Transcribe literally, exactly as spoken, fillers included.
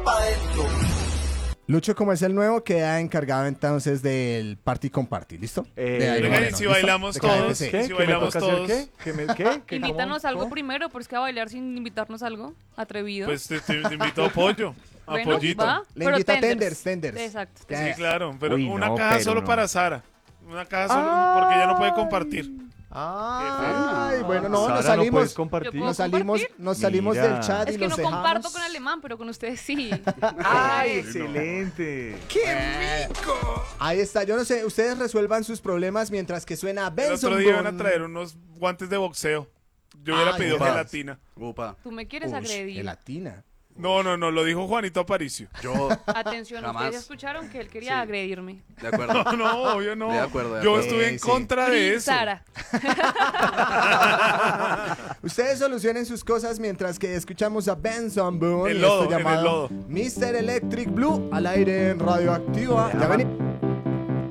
pa' dentro. Lucho, como es el nuevo, queda encargado entonces del party con party, ¿listo? Eh, De Aire venga, Moreno, si ¿listo? bailamos De todos, K F C. ¿Qué? Si ¿Qué bailamos me toca hacer todos. qué? ¿Qué me- qué? ¿Qué? Invítanos ¿Cómo? algo ¿Cómo? primero, porque es que a bailar sin invitarnos algo. Atrevido. Pues te, te- te invito a pollo. A Bueno, pollito. va, Le pero invita a tenders, tenders. Exacto. Ya. Sí, claro. Pero Uy, una no, caja pero solo no. para Sara. Una caja solo porque ella no puede compartir. Ay, bueno, no, Sara, nos ¿no salimos, puedes compartir? Yo puedo nos salimos, compartir? nos salimos Mira. del chat y Es que los no dejamos. comparto con alemán, pero con ustedes sí. ¡Ay, Ay, excelente! ¡Qué rico! Ahí está, yo no sé, ustedes resuelvan sus problemas mientras que suena El Benson otro día iban a Boone. traer unos guantes de boxeo. Yo hubiera Ay, pedido upas. gelatina. Upa. Tú me quieres Ush, agredir. gelatina. No, no, no, lo dijo Juanito Aparicio. Yo, Atención, Jamás. ustedes escucharon que él quería Sí. agredirme. de acuerdo. No, no, obvio no. De acuerdo, de Yo acuerdo. estuve en Sí, sí. contra de eso. Sara. Ustedes solucionen sus cosas mientras que escuchamos a Benson Boone El y lodo, esto en el llamado lodo. mister Electric Blue al aire en Radioactiva. Ya venimos.